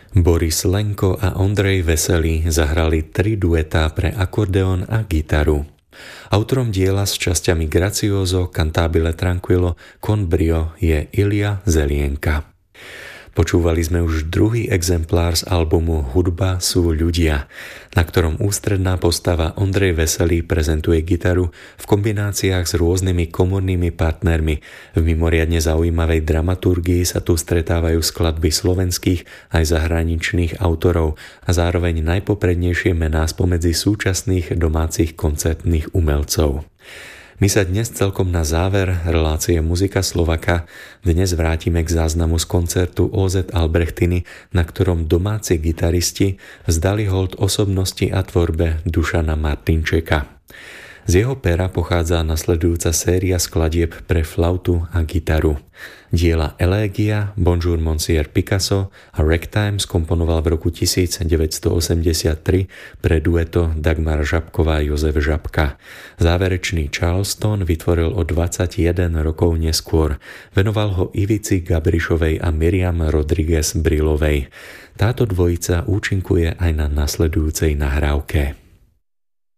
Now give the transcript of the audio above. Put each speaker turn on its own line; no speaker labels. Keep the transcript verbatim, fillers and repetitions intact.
Boris Lenko a Ondrej Veselý zahrali tri duetá pre akordeón a gitaru. Autorom diela s časťami Gracioso, Cantabile Tranquillo, con brio je Ilia Zelienka. Počúvali sme už druhý exemplár z albumu Hudba sú ľudia, na ktorom ústredná postava Ondrej Veselý prezentuje gitaru v kombináciách s rôznymi komornými partnermi. V mimoriadne zaujímavej dramaturgii sa tu stretávajú skladby slovenských aj zahraničných autorov a zároveň najpoprednejšie mená spomedzi súčasných domácich koncertných umelcov. My sa dnes celkom na záver relácie Muzika Slovaka dnes vrátime k záznamu z koncertu ó zet Albrechtiny, na ktorom domáci gitaristi vzdali hold osobnosti a tvorbe Dušana Martinčeka. Z jeho pera pochádza nasledujúca séria skladieb pre flautu a gitaru. Diela Elégia, Bonjour Monsieur Picasso a Ragtime skomponoval v roku devätnásťstoosemdesiattri pre dueto Dagmar Žabková a Jozef Žabka. Záverečný Charleston vytvoril o dvadsaťjeden rokov neskôr. Venoval ho Ivici Gabrišovej a Miriam Rodriguez Brilovej. Táto dvojica účinkuje aj na nasledujúcej nahrávke.